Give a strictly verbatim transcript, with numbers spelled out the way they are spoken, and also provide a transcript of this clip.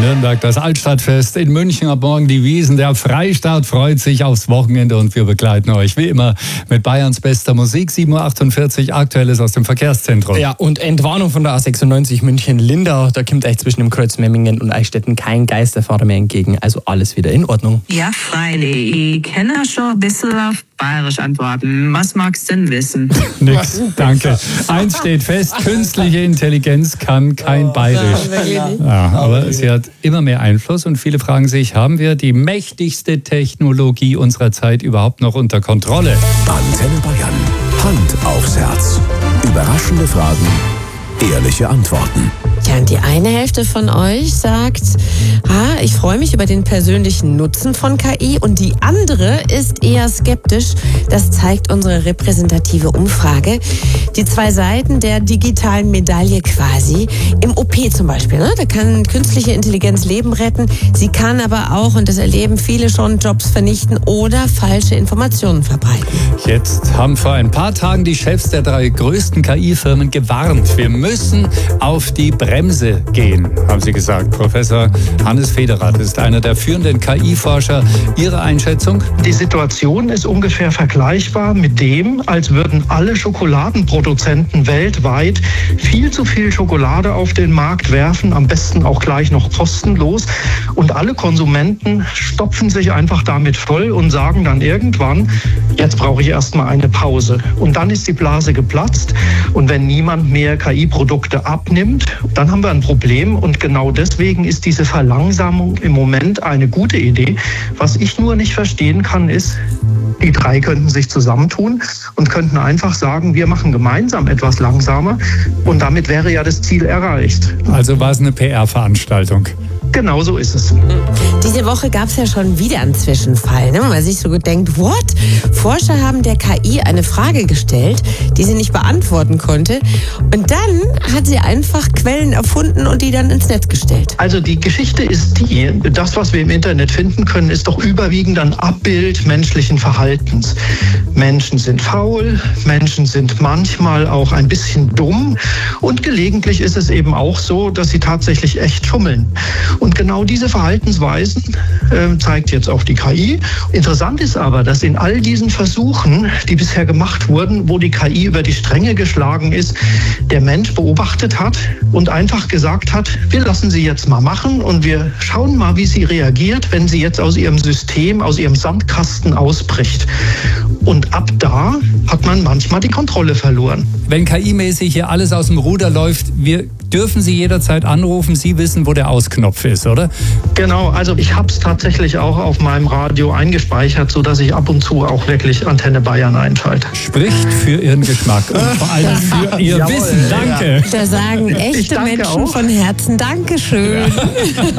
Nürnberg das Altstadtfest, in München ab morgen die Wiesn. Der Freistaat freut sich aufs Wochenende und wir begleiten euch wie immer mit Bayerns bester Musik. sieben Uhr achtundvierzig, Aktuelles aus dem Verkehrszentrum. Ja, und Entwarnung von der A sechsundneunzig München-Lindau. Da kommt euch zwischen dem Kreuz Memmingen und Eichstätten kein Geisterfahrer mehr entgegen. Also alles wieder in Ordnung. Ja, freilich. Ich kann ja schon ein bisschen auf Bayerisch antworten. Was magst du denn wissen? Nix, danke. Eins steht fest, künstliche Intelligenz kann kein Bayerisch. Ja, aber sie hat immer mehr Einfluss und viele fragen sich, haben wir die mächtigste Technologie unserer Zeit überhaupt noch unter Kontrolle? Antenne Bayern. Hand aufs Herz. Überraschende Fragen, ehrliche Antworten. Ja, und die eine Hälfte von euch sagt, ah, ich freue mich über den persönlichen Nutzen von K I, und die andere ist eher skeptisch. Das zeigt unsere repräsentative Umfrage. Die zwei Seiten der digitalen Medaille quasi. Im O P zum Beispiel, ne? Da kann künstliche Intelligenz Leben retten. Sie kann aber auch, und das erleben viele schon, Jobs vernichten oder falsche Informationen verbreiten. Jetzt haben vor ein paar Tagen die Chefs der drei größten K I-Firmen gewarnt. Wir müssen auf die Bremse gehen, haben sie gesagt. Professor Hannes Federath ist einer der führenden K I-Forscher. Ihre Einschätzung? Die Situation ist ungefähr vergleichbar mit dem, als würden alle Schokoladenproduzenten weltweit viel zu viel Schokolade auf den Markt werfen, am besten auch gleich noch kostenlos. Und alle Konsumenten stopfen sich einfach damit voll und sagen dann irgendwann, jetzt brauche ich erstmal eine Pause. Und dann ist die Blase geplatzt. Und wenn niemand mehr K I-Produkte abnimmt, dann haben wir ein Problem. Und genau deswegen ist diese Verlangsamung im Moment eine gute Idee. Was ich nur nicht verstehen kann, ist, die drei könnten sich zusammentun und könnten einfach sagen, wir machen gemeinsam etwas langsamer. Und damit wäre ja das Ziel erreicht. Also war es eine P R-Veranstaltung. Genau so ist es. Diese Woche gab es ja schon wieder einen Zwischenfall, ne? Man sich so gedenkt, what? Forscher haben der K I eine Frage gestellt, die sie nicht beantworten konnte. Und dann hat sie einfach Quellen erfunden und die dann ins Netz gestellt. Also die Geschichte ist die, das, was wir im Internet finden können, ist doch überwiegend ein Abbild menschlichen Verhaltens. Menschen sind faul, Menschen sind manchmal auch ein bisschen dumm und gelegentlich ist es eben auch so, dass sie tatsächlich echt schummeln. Und genau diese Verhaltensweisen äh, zeigt jetzt auch die K I. Interessant ist aber, dass in all diesen Versuchen, die bisher gemacht wurden, wo die K I über die Stränge geschlagen ist, der Mensch beobachtet hat und einfach gesagt hat, wir lassen sie jetzt mal machen und wir schauen mal, wie sie reagiert, wenn sie jetzt aus ihrem System, aus ihrem Sandkasten ausbricht. Und ab da hat man manchmal die Kontrolle verloren. Wenn K I-mäßig hier alles aus dem Ruder läuft, wir dürfen Sie jederzeit anrufen. Sie wissen, wo der Ausknopf ist, oder? Genau, also ich habe es tatsächlich auch auf meinem Radio eingespeichert, sodass ich ab und zu auch wirklich Antenne Bayern einschalte. Spricht für Ihren Geschmack und vor allem für Ihr Jawohl, Wissen. Danke. Da sagen echte danke Menschen auch. von Herzen Dankeschön. Ja.